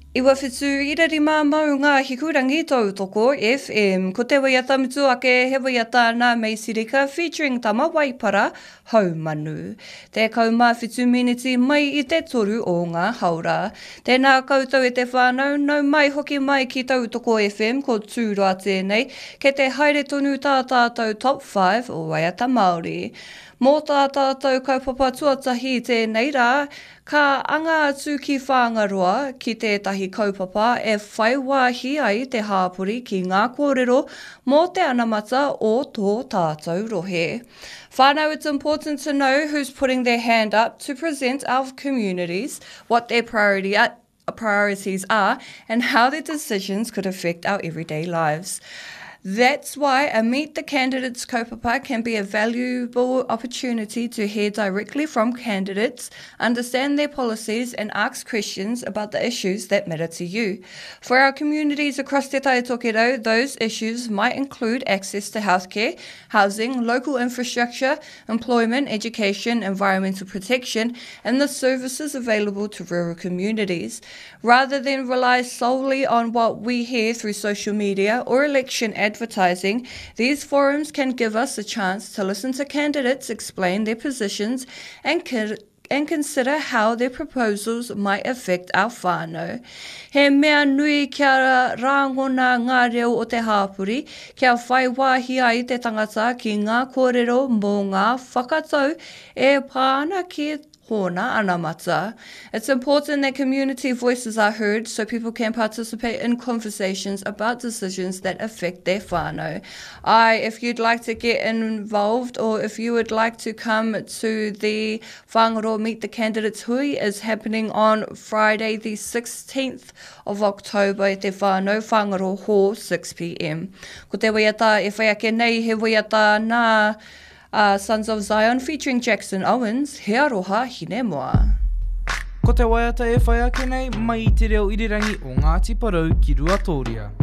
Iwa whitu irarima mau ngā hikurangi tautoko FM, ko te waiata mutu ake he waiata nā Meisirika featuring Tama Waipara, Haumanu. Te kaumā whitu miniti mai i te toru o ngā haura. Tēnā koutou e te whānau, nau mai hoki mai ki tautoko FM ko tūroa tēnei, ke te haere tonu tā tātou Top 5 o Waiata Māori. Mō tā tātou kaupapa tuatahi tēnei rā, ka anga atu ki whāngaroa ki tētahi kaupapa e whai wāhi ai te hāpuri ki ngā kōrero mō te anamata o tō tātou rohe. Whānau, it's important to know who's putting their hand up to present our communities, what their priorities are, and how their decisions could affect our everyday lives. That's why a Meet the Candidates kaupapa can be a valuable opportunity to hear directly from candidates, understand their policies and ask questions about the issues that matter to you. For our communities across Te Tai Tokerau, those issues might include access to healthcare, housing, local infrastructure, employment, education, environmental protection and the services available to rural communities. Rather than rely solely on what we hear through social media or election advertising, these forums can give us a chance to listen to candidates explain their positions and consider how their proposals might affect our whānau. He mea nui kia rāngona ngā reo o te hāpuri, kia whai wāhi ai te tangata ki ngā kōrero mō ngā whakatau e pāna ki hōna anamata. It's important that community voices are heard so people can participate in conversations about decisions that affect their whānau. If you'd like to get involved or if you would like to come to the Whangaro Meet the Candidates Hui is happening on Friday the 16th of October e te whānau Whangaro Hall 6 p.m. Ko te waiata e whai ake nei he waiata nā Sons of Zion featuring Jackson Owens, he aroha hine moa. Ko te waiata e whai ake nei mai i te reo irirangi o Ngāti Porou ki Ruatoria.